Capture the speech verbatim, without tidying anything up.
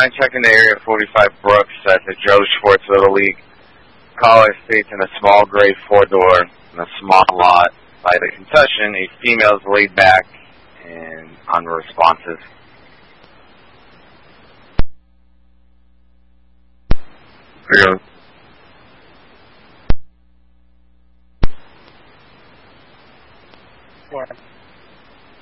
nine checking the area forty-five Brooks at the Joe Schwartz Little League. Caller states in a small gray four-door in a small lot by the concession, a female is laid back and unresponsive. three oh